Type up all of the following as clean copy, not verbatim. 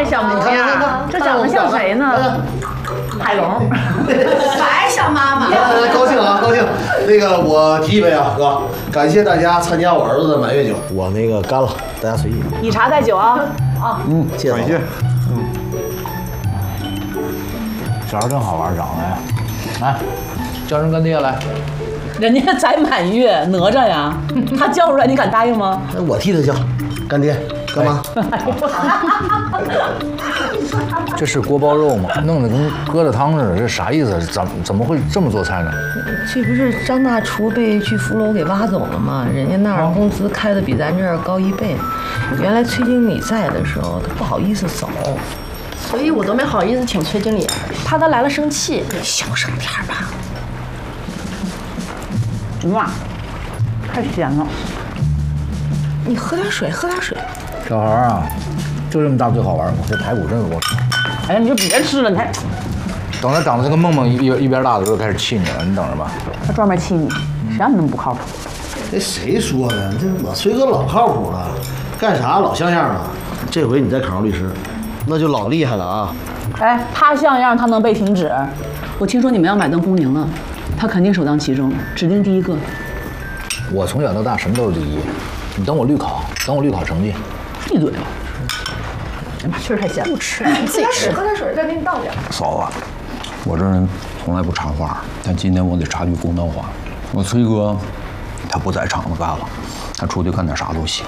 小模样，这长得像谁呢？海龙， 还像妈妈。 高兴啊，高兴！那个我提一杯啊，哥，感谢大家参加我儿子的满月酒。我那个干了，大家随意。 以茶代酒啊。啊， 谢谢。感谢。 小孩真好玩，长得呀。来，叫声干爹来。 人家才满月，哪吒呀，他叫出来你敢答应吗？ 我替他叫，干爹。干嘛？ 这是锅包肉吗？弄得跟疙瘩汤似的，这啥意思？怎么会这么做菜呢？ 这不是张大厨被巨福楼给挖走了吗？人家那儿工资开的比咱这儿高1倍。原来崔经理在的时候，他不好意思走， 所以我都没好意思请崔经理，怕他来了生气。 小声点吧。 哇，太咸了。 你喝点水，喝点水。 小孩啊，就这么大最好玩吗？这排骨真是我。 哎呀，你就别吃了，你还等他长得跟梦梦一边大的时候开始气你了，你等着吧。 他专门气你，谁让你那么不靠谱？ 这谁说的？这我崔哥老靠谱了，干啥老像样了。这回你再考上律师，那就老厉害了啊！ 哎，他像样，他能被停止。我听说你们要买断工龄了，他肯定首当其冲，指定第一个。 我从小到大什么都是第一，你等我律考，等我律考成绩。 闭嘴吧！哎妈，确实太咸了，不吃，你自己吃。 喝点水，再给你倒点。 嫂子，我这人从来不插话，但今天我得插句公道话。我崔哥，他不在厂子干了，他出去干点啥都行。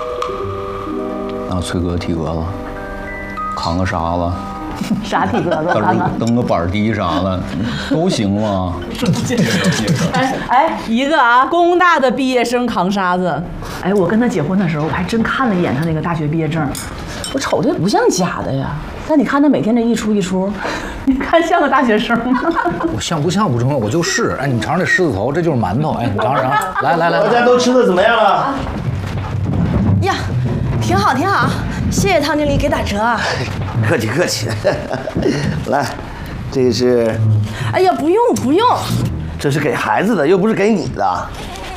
拿崔哥体格子，扛个沙子。 啥体格子？ 蹬个板地啥的，都行吗？ 哎，一个啊，工大的毕业生扛沙子。哎，我跟他结婚的时候，我还真看了一眼他那个大学毕业证，我瞅着不像假的呀。但你看他每天这一出一出，你看像个大学生吗？ 我像不像不重要，我就是。哎，你尝尝这狮子头，这就是馒头。哎，你尝尝，来。 大家都吃的怎么样了？ 呀，挺好挺好，谢谢汤经理给打折啊。 客气客气。来，这是。 哎呀，不用不用， 这是给孩子的，又不是给你的。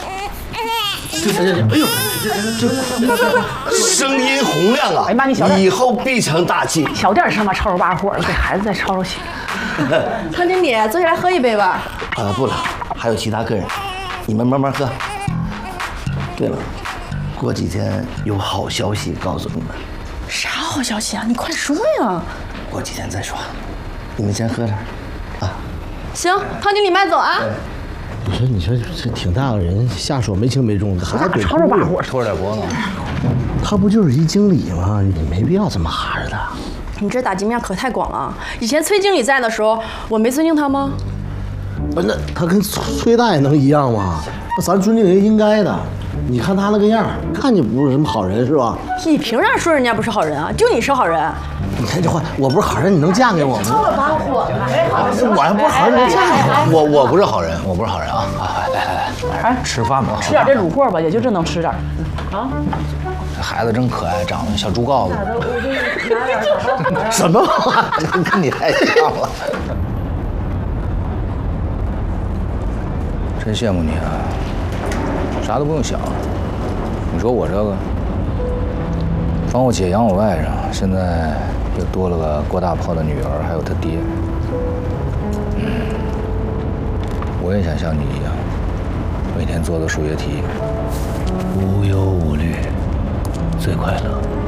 哎呦，这声音洪亮啊！ 哎妈，你小点， 以后必成大器。 小点声吧，吵吵把火的，给孩子再吵吵醒。 汤经理，坐下来喝一杯吧。 不了，还有其他客人，你们慢慢喝。对了，过几天有好消息告诉你们。 啥好消息啊？你快说呀！ 过几天再说，你们先喝点啊。 行，汤经理慢走啊。 你说这挺大个人，下手没轻没重的，还得吵吵把火， 拖着点脖子。 他不就是一经理吗？你没必要这么哈着他。 你这打击面可太广了。以前崔经理在的时候，我没尊敬他吗？ 不是，那他跟崔大爷能一样吗？那咱尊敬人应该的。你看他那个样，看就不是什么好人，是吧？ 你凭啥说人家不是好人啊？就你是好人。 你看这话，我不是好人，你能嫁给我吗？ 吵吵把火呢！ 我要不是好人，能嫁给我？我不是好人，我不是好人啊！来，吃饭吧， 吃点这卤货吧，也就这能吃点。啊， 这孩子真可爱，长得小猪羔子。 什么话？跟你太像了。 真羡慕你啊！啥都不用想，你说我这个，帮我姐养我外甥，现在又多了个郭大炮的女儿，还有他爹。我也想像你一样，每天做做数学题，无忧无虑，最快乐。